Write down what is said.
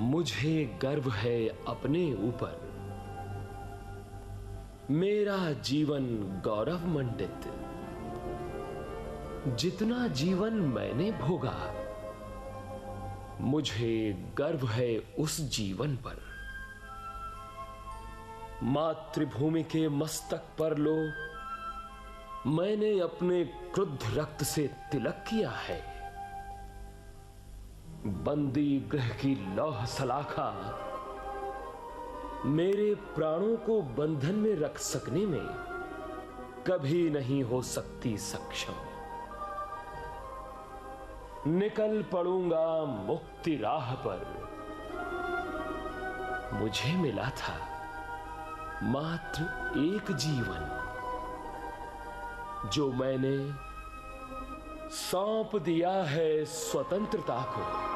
मुझे गर्व है अपने ऊपर, मेरा जीवन गौरव मंडित। जितना जीवन मैंने भोगा, मुझे गर्व है उस जीवन पर। मातृभूमि के मस्तक पर लो, मैंने अपने क्रुद्ध रक्त से तिलक किया है। बंदी गृह की लौह सलाखा मेरे प्राणों को बंधन में रख सकने में कभी नहीं हो सकती सक्षम। निकल पड़ूंगा मुक्ति राह पर। मुझे मिला था मात्र एक जीवन, जो मैंने सौंप दिया है स्वतंत्रता को।